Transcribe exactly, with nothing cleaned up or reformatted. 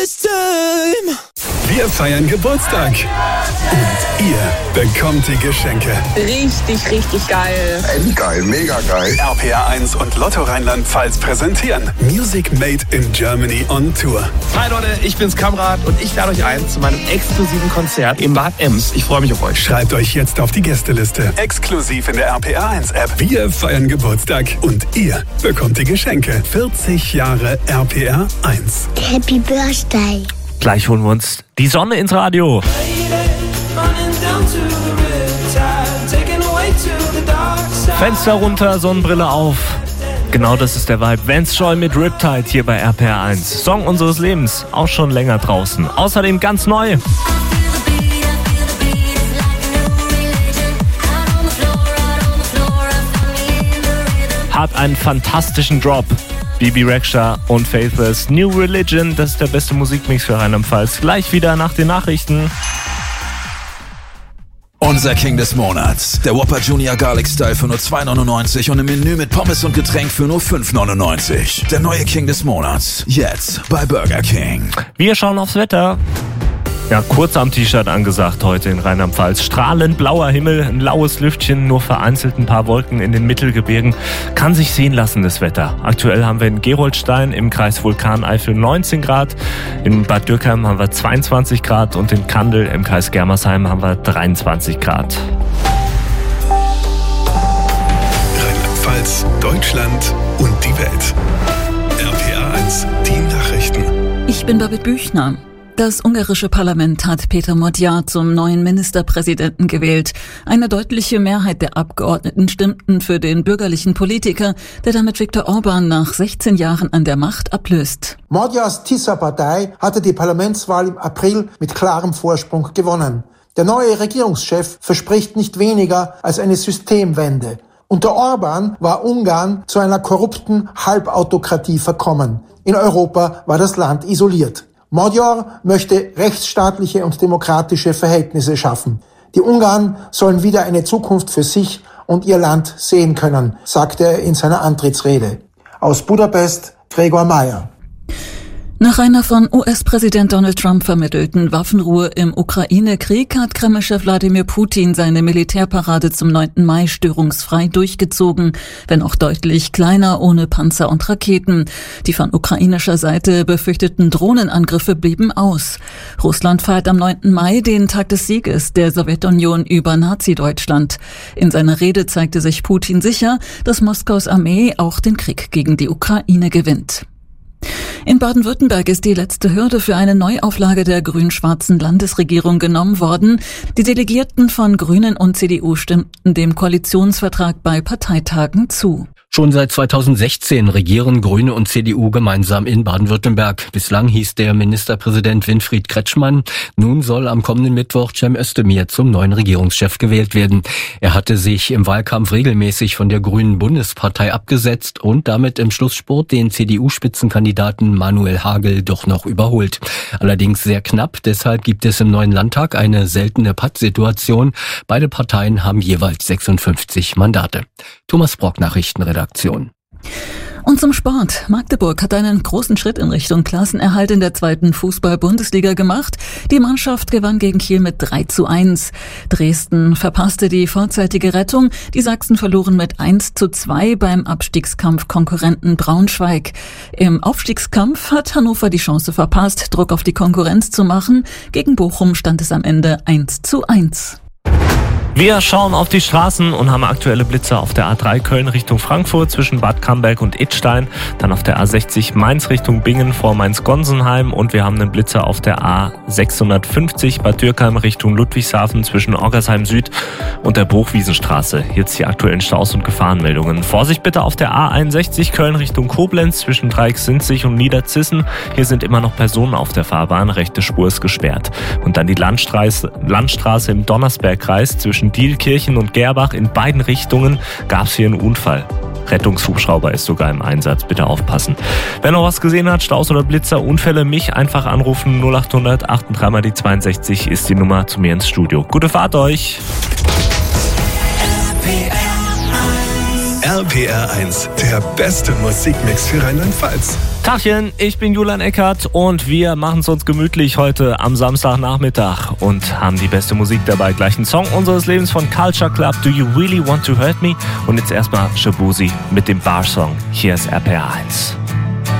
Wir feiern Geburtstag. Und ihr bekommt die Geschenke. Richtig, richtig geil. Ey, wie geil, mega geil. R P R eins und Lotto Rheinland-Pfalz präsentieren Music Made in Germany on Tour. Hi Leute, ich bin's Kamrat und ich lade euch ein zu meinem exklusiven Konzert im Bad Ems. Ich freue mich auf euch. Schreibt euch jetzt auf die Gästeliste. Exklusiv in der R P R eins App. Wir feiern Geburtstag und ihr bekommt die Geschenke. vierzig Jahre R P R eins. Happy Birthday. Gleich holen wir uns die Sonne ins Radio. Fenster runter, Sonnenbrille auf. Genau das ist der Vibe. Vance Joy mit Riptide hier bei R P R eins. Song unseres Lebens, auch schon länger draußen. Außerdem ganz neu. Hat einen fantastischen Drop. Bibi Rexha und Faithless. New Religion, das ist der beste Musikmix für Rheinland-Pfalz. Gleich wieder nach den Nachrichten. Unser King des Monats. Der Whopper Junior Garlic Style für nur zwei neunundneunzig und im Menü mit Pommes und Getränk für nur fünf neunundneunzig. Der neue King des Monats. Jetzt bei Burger King. Wir schauen aufs Wetter. Ja, kurz am T-Shirt angesagt heute in Rheinland-Pfalz. Strahlend blauer Himmel, ein laues Lüftchen, nur vereinzelt ein paar Wolken in den Mittelgebirgen. Kann sich sehen lassen, das Wetter. Aktuell haben wir in Gerolstein im Kreis Vulkaneifel neunzehn Grad, in Bad Dürkheim haben wir zweiundzwanzig Grad und in Kandel im Kreis Germersheim haben wir dreiundzwanzig Grad. Rheinland-Pfalz, Deutschland und die Welt. R P R eins, die Nachrichten. Ich bin Babette Büchner. Das ungarische Parlament hat Péter Magyar zum neuen Ministerpräsidenten gewählt. Eine deutliche Mehrheit der Abgeordneten stimmten für den bürgerlichen Politiker, der damit Viktor Orbán nach sechzehn Jahren an der Macht ablöst. Magyars Tisza-Partei hatte die Parlamentswahl im April mit klarem Vorsprung gewonnen. Der neue Regierungschef verspricht nicht weniger als eine Systemwende. Unter Orbán war Ungarn zu einer korrupten Halbautokratie verkommen. In Europa war das Land isoliert. Magyar möchte rechtsstaatliche und demokratische Verhältnisse schaffen. Die Ungarn sollen wieder eine Zukunft für sich und ihr Land sehen können, sagte er in seiner Antrittsrede. Aus Budapest, Gregor Mayer. Nach einer von U S-Präsident Donald Trump vermittelten Waffenruhe im Ukraine-Krieg hat Kreml-Chef Wladimir Putin seine Militärparade zum neunten Mai störungsfrei durchgezogen, wenn auch deutlich kleiner, ohne Panzer und Raketen. Die von ukrainischer Seite befürchteten Drohnenangriffe blieben aus. Russland feiert am neunten Mai den Tag des Sieges der Sowjetunion über Nazi-Deutschland. In seiner Rede zeigte sich Putin sicher, dass Moskaus Armee auch den Krieg gegen die Ukraine gewinnt. In Baden-Württemberg ist die letzte Hürde für eine Neuauflage der grün-schwarzen Landesregierung genommen worden. Die Delegierten von Grünen und C D U stimmten dem Koalitionsvertrag bei Parteitagen zu. Schon seit zweitausendsechzehn regieren Grüne und C D U gemeinsam in Baden-Württemberg. Bislang hieß der Ministerpräsident Winfried Kretschmann. Nun soll am kommenden Mittwoch Cem Özdemir zum neuen Regierungschef gewählt werden. Er hatte sich im Wahlkampf regelmäßig von der Grünen Bundespartei abgesetzt und damit im Schlussspurt den C D U-Spitzenkandidaten Manuel Hagel doch noch überholt. Allerdings sehr knapp, deshalb gibt es im neuen Landtag eine seltene Pattsituation. Beide Parteien haben jeweils sechsundfünfzig Mandate. Thomas Brock, Nachrichtenredaktion. Und zum Sport. Magdeburg hat einen großen Schritt in Richtung Klassenerhalt in der zweiten Fußball-Bundesliga gemacht. Die Mannschaft gewann gegen Kiel mit drei zu eins. Dresden verpasste die vorzeitige Rettung. Die Sachsen verloren mit eins zu zwei beim Abstiegskampf-Konkurrenten Braunschweig. Im Aufstiegskampf hat Hannover die Chance verpasst, Druck auf die Konkurrenz zu machen. Gegen Bochum stand es am Ende eins zu eins. Wir schauen auf die Straßen und haben aktuelle Blitzer auf der A drei Köln Richtung Frankfurt zwischen Bad Camberg und Idstein, dann auf der A sechzig Mainz Richtung Bingen vor Mainz-Gonsenheim und wir haben einen Blitzer auf der A sechshundertfünfzig Bad Dürkheim Richtung Ludwigshafen zwischen Oggersheim Süd und der Bruchwiesenstraße. Jetzt die aktuellen Staus und Gefahrenmeldungen. Vorsicht bitte auf der A einundsechzig Köln Richtung Koblenz zwischen Dreiecksinzig und Niederzissen. Hier sind immer noch Personen auf der Fahrbahn, rechte Spur ist gesperrt. Und dann die Landstraße, Landstraße im Donnersbergkreis zwischen Dielkirchen und Gerbach in beiden Richtungen gab es hier einen Unfall. Rettungshubschrauber ist sogar im Einsatz, bitte aufpassen. Wer noch was gesehen hat, Staus oder Blitzer, Unfälle, mich einfach anrufen. null acht hundert achtunddreißig mal die zweiundsechzig ist die Nummer zu mir ins Studio. Gute Fahrt euch! R P R eins, der beste Musikmix für Rheinland-Pfalz. Tachchen, ich bin Julian Eckert und wir machen es uns gemütlich heute am Samstagnachmittag und haben die beste Musik dabei. Gleich ein Song unseres Lebens von Culture Club, Do You Really Want to Hurt Me? Und jetzt erstmal Shabuzi mit dem Bar-Song. Hier ist R P R eins.